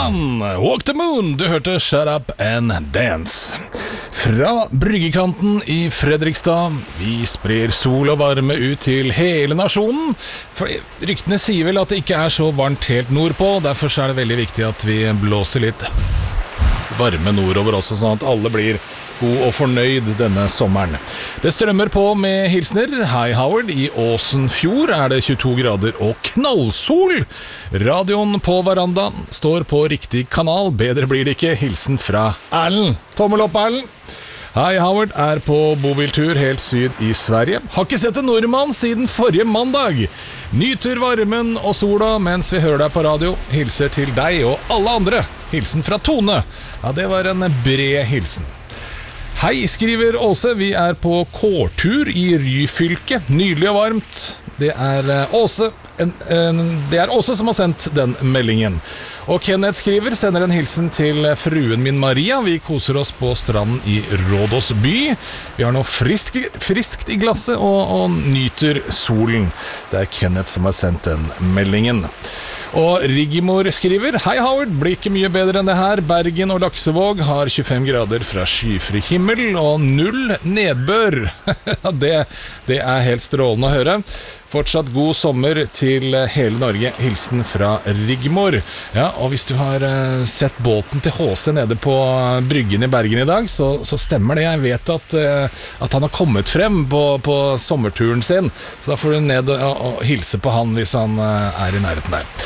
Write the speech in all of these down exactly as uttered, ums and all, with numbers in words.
Gunn, Walk the Moon, du hørte Shut Up and Dance. Fra bryggekanten i Fredrikstad, vi sprer sol og varme ut til hele nasjonen. For ryktene sier vel at det ikke er så varmt helt nordpå, derfor er det veldig viktig at vi blåser litt varme nordover også, sånn at alle blir god og fornøyd denne sommeren. Det strømmer på med hilsner. Hei Howard, i Åsenfjord er det tjueto grader og knallsol. Radioen på verandaen står på riktig kanal, bedre blir det ikke. Hilsen fra Erlend. Tommel opp, Erlend. Hei Howard, er på bobiltur helt syd i Sverige. Har ikke sett en nordmann siden forrige mandag. Nyter varmen og sola mens vi hører deg på radio. Hilser til deg og alle andre. Hilsen fra Tone. Ja, det var en bred hilsen. Hei, skriver Åse, vi er på kårtur i Ryfylke. Nydelig og varmt. Det er Åse, en, en, det er Åse som har sendt den meldingen. Og Kenneth skriver, sender en hilsen til fruen min Maria. Vi koser oss på stranden i Rådås by. Vi har noe friskt, friskt i glasset og, og nyter solen. Det er Kenneth som har sendt den meldingen. Og Rigimor skriver, hei Howard, blir ikke mye bedre enn det her. Bergen og Laksevåg har tjuefem grader fra skyfri himmel og null nedbør. det, det er helt strålende å høre. Fortsatt god sommer til hele Norge. Hilsen fra Rigmor. Ja, og hvis du har uh, sett båten til H C nede på bryggen i Bergen i dag, så, så stemmer det. Jeg vet at, uh, at han har kommet frem på, på sommerturen sin. Så da får du ned og, og hilse på han hvis han uh, er i nærheten der.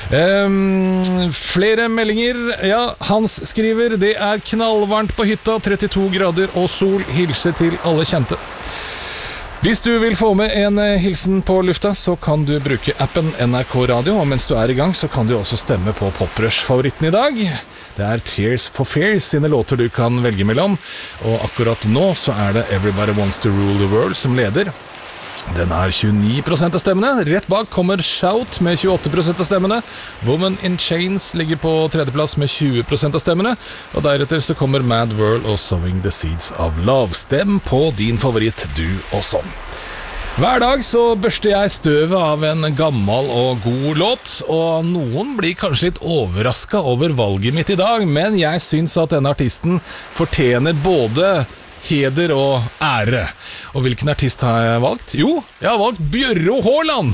Um, flere meldinger. Ja, Hans skriver, det er knallvarmt på hytta, trettito grader og sol. Hilse til alle kjente. Hvis du vil få med en hilsen på lufta, så kan du bruke appen N R K Radio, og mens du er i gang, så kan du også stemme på Poprush-favoritten i dag. Det er Tears for Fears sine låter du kan velge mellom, og akkurat nå så er det Everybody Wants to Rule the World som leder. Den har tjueni prosent av stemmene. Rett bak kommer Shout med tjueåtte prosent av stemmene. Woman in Chains ligger på tredjeplass med tjue prosent av stemmene. Og deretter så kommer Mad World og Sowing the Seeds of Love. Stem på din favoritt du også. Hver dag så børster jeg støvet av en gammel og god låt, og noen blir kanskje litt overrasket over valget mitt i dag, men jeg synes at denne artisten fortjener både heder og ære. Og hvilken artist har jeg valgt? Jo, jeg har valgt Bjørro Haaland.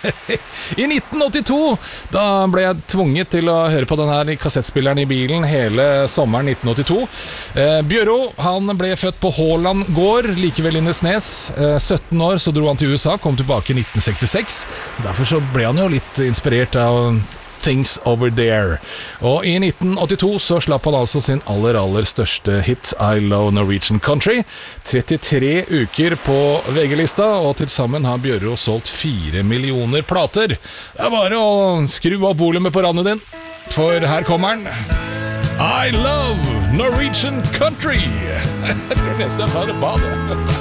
I nitten åttito, da ble jeg tvunget til å høre på denne kassettspilleren i bilen hele sommeren nitten åttito. Eh, Bjørro, han ble født på Haaland gård, like ved Lindesnes. Eh, sytten år så dro han til U S A, kom tilbake i nitten sekstiseks. Så derfor så ble han jo litt inspirert av Things Over There. Og i nitten åttito så slapp han altså sin aller, aller største hit, I Love Norwegian Country. trettitre uker på V G-lista, og til sammen har Bjørro solgt fire millioner plater. Det er bare å skru av volumet på radioen din, for her kommer den. I Love Norwegian Country. Jeg tror nesten jeg tar et bad.